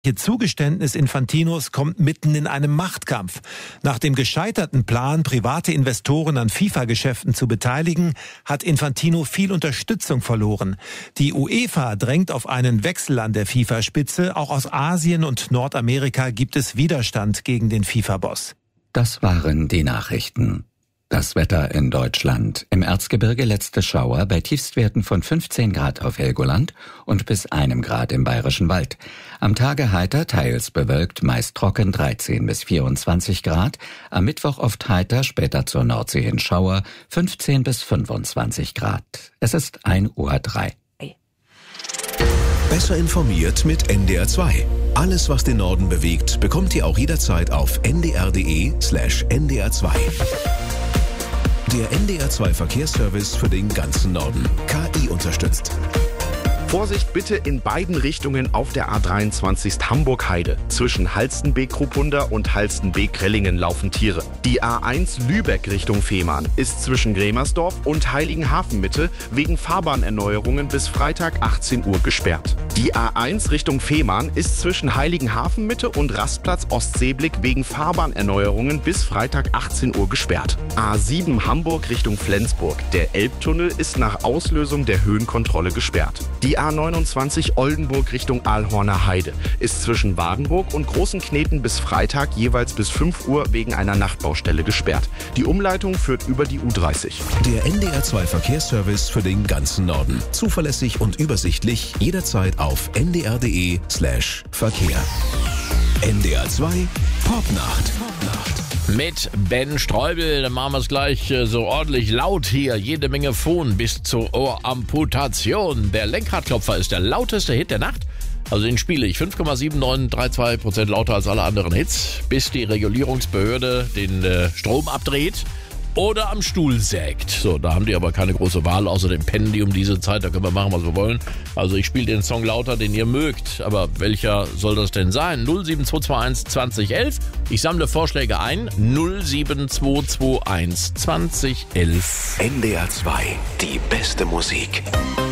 Zugeständnis Infantinos kommt mitten in einem Machtkampf. Nach dem gescheiterten Plan, private Investoren an FIFA-Geschäften zu beteiligen, hat Infantino viel Unterstützung verloren. Die UEFA drängt auf einen Wechsel an der FIFA-Spitze. Auch aus Asien und Nordamerika gibt es Widerstand gegen den FIFA-Boss. Das waren die Nachrichten. Das Wetter in Deutschland. Im Erzgebirge letzte Schauer bei Tiefstwerten von 15 Grad auf Helgoland und bis 1 Grad im Bayerischen Wald. Am Tage heiter, teils bewölkt, meist trocken 13 bis 24 Grad. Am Mittwoch oft heiter, später zur Nordsee hin Schauer 15 bis 25 Grad. Es ist 1:03 Uhr. Besser informiert mit NDR 2. Alles, was den Norden bewegt, bekommt ihr auch jederzeit auf ndr.de/ndr2. Der NDR 2 Verkehrsservice für den ganzen Norden. KI unterstützt. Vorsicht bitte in beiden Richtungen auf der A23 Hamburg-Heide. Zwischen Halstenbeek-Kruppunda und Halstenbeek-Rellingen laufen Tiere. Die A1 Lübeck Richtung Fehmarn ist zwischen Gremersdorf und Heiligenhafen-Mitte wegen Fahrbahnerneuerungen bis Freitag 18 Uhr gesperrt. Die A1 Richtung Fehmarn ist zwischen Heiligenhafen-Mitte und Rastplatz Ostseeblick wegen Fahrbahnerneuerungen bis Freitag 18 Uhr gesperrt. A7 Hamburg Richtung Flensburg. Der Elbtunnel ist nach Auslösung der Höhenkontrolle gesperrt. Die A29 Oldenburg Richtung Aalhorner Heide ist zwischen Wadenburg und Großenkneten bis Freitag jeweils bis 5 Uhr wegen einer Nachtbaustelle gesperrt. Die Umleitung führt über die U30. Der NDR 2 Verkehrsservice für den ganzen Norden. Zuverlässig und übersichtlich, jederzeit auf ndr.de/Verkehr. NDR 2 Popnacht. Mit Ben Streubel, dann machen wir es gleich so ordentlich laut hier. Jede Menge Phon bis zur Ohramputation. Der Lenkradklopfer ist der lauteste Hit der Nacht. Also den spiele ich 5,7932% lauter als alle anderen Hits, bis die Regulierungsbehörde den Strom abdreht oder am Stuhl sägt. So, da haben die aber keine große Wahl, außerdem pennen die um diese Zeit, da können wir machen, was wir wollen. Also ich spiele den Song lauter, den ihr mögt, aber welcher soll das denn sein? 07221 2011, ich sammle Vorschläge ein, 07221 2011. NDR 2, die beste Musik.